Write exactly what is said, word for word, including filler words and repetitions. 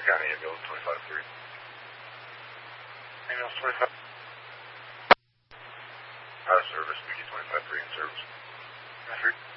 County ambulance twenty-five three. Ambulance twenty-five. Out of service, Mickey twenty-five three in service.